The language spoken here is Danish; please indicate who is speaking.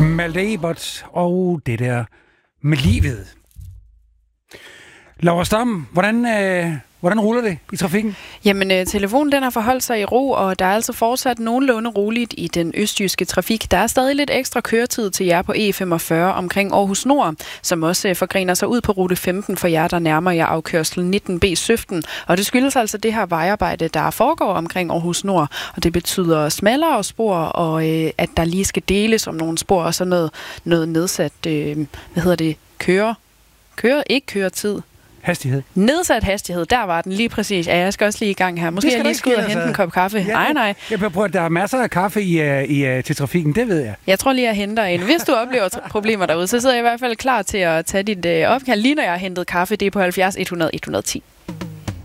Speaker 1: Malte Ebert og det der med livet. Laura Stam, hvordan ruller det i trafikken?
Speaker 2: Jamen, telefonen den har forholdt sig i ro, og der er altså fortsat nogenlunde roligt i den østjyske trafik. Der er stadig lidt ekstra køretid til jer på E45 omkring Aarhus Nord, som også forgrener sig ud på rute 15 for jer, der nærmer jer afkørsel 19B Søften. Og det skyldes altså det her vejarbejde, der foregår omkring Aarhus Nord, og det betyder smallere spor, og at der lige skal deles om nogle spor, og så noget nedsat, køretid.
Speaker 1: Hastighed.
Speaker 2: Nedsat hastighed, der var den lige præcis. Ja, jeg skal også lige i gang her. Måske jeg lige skal ud og hente en kop kaffe.
Speaker 1: Ja,
Speaker 2: Nej.
Speaker 1: Jeg prøver, der er masser af kaffe til trafikken, det ved jeg.
Speaker 2: Jeg tror lige, jeg henter en. Hvis du oplever problemer derude, så sidder jeg i hvert fald klar til at tage dit opkald, lige når jeg har hentet kaffe. Det er på 70 100 110.